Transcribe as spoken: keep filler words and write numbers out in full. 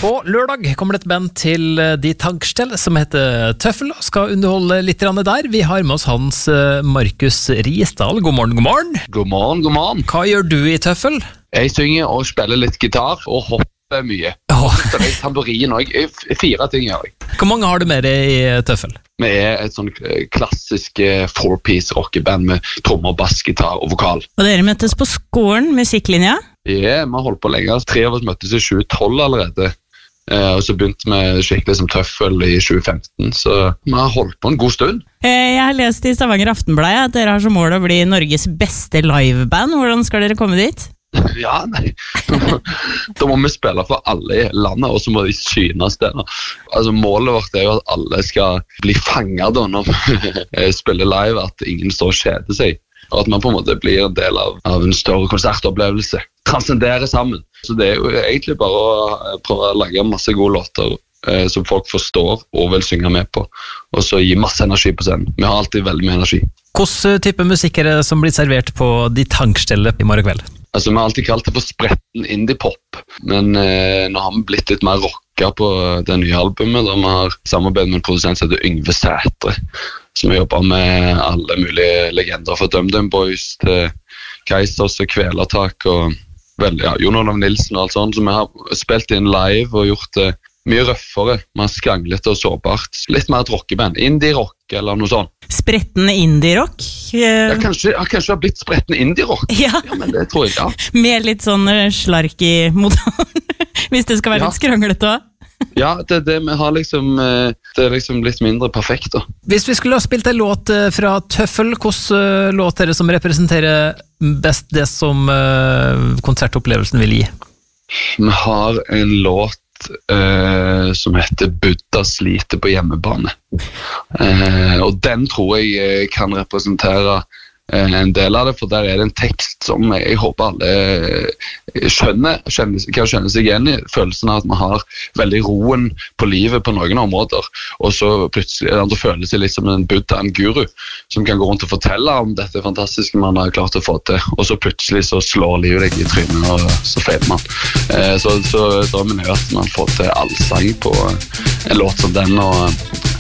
På lørdag kommer det et band til De Tankstell som heter Tøffel, og skal underholde litt der. Vi har med oss Hans Markus Risdal. God morgen, god morgen. God morgen, god morgen. Hva gjør du i Tøffel? Jeg synger og spiller litt gitar og hopper mye. Oh. Spiller i tamburin også. Fire ting gjør jeg. Hvor mange har du med deg i Tøffel? Vi er et sånn klassisk four-piece rockeband med trommer, bass, gitar og vokal. Og dere møttes på skolen, musikklinja? Ja, vi har holdt på lenge. Tre av oss møttes i tjue tolv allerede. Eh, og så begynte vi skikkelig som Tøffel i tjue femten, så vi har holdt på en god stund. Jeg har lest i Stavanger Aftenblad at dere har som mål å bli Norges beste liveband. Hvordan skal dere komme dit? Ja, nei. Da må vi spille for alle i landet, og så må de synes det. Altså, målet vårt er jo at alle skal bli fanget da når vi spiller live, at ingen står og kjeder seg. Og at man på en måte blir en del av, av en større konsertopplevelse. Transcendere sammen. Så det er jo egentlig bare å prøve å lage masse gode låter eh, som folk forstår og vil synge med på. Og så gi masse energi på scenen. Vi har alltid veldig mye energi. Hvilken type musikk er det som blir servert på De Tankstellet i morgen kveld? Altså, vi har alltid kalt det for spretten indie-pop. Men eh, nå har vi blitt litt mer rocka på det nye albumet, da vi har samarbeid med en produsent som heter Yngve Sætre, som har jobbet med alle mulige legender fra DumDum Boys til Keisers og Kvelertak og vel, ja, Jon Olav Nilsen og alt sånt, så vi har spilt inn live og gjort det mye røffere, mer skranglet og sårbart. Litt mer et rockeband, indie-rock eller noe sånt. Spretten indie-rock? Ja, kanskje, ja, kanskje det har blitt spretten indie-rock. Ja. Ja, men det tror jeg, ja. Med litt sånn slark i motoren, hvis det skal være Ja. litt skranglete også. Ja, det, det, vi har liksom, det er liksom litt mindre perfekt da. Hvis vi skulle ha spilt en låt fra Tøffel, hvilken låt er det som representerer best det som konsertopplevelsen vil gi? Vi har en låt Uh, som heter Buddha sliter på hjemmebane, uh, og den tror jeg kan representere uh, en del av det, for der er det en tekst som jeg håper alle skjønner, skjønner kan skjønne seg igjen i, følelsen av at man har veldig roen på livet på noen områder, og så plutselig det føler seg litt som en Buddha, en guru, som kan gå rundt og fortelle om dette fantastiske man har klart å få til, og så plutselig så slår livet deg i trynet, og så feiler man. Uh, så, så drømmen er at man får til allsang på en låt som den, og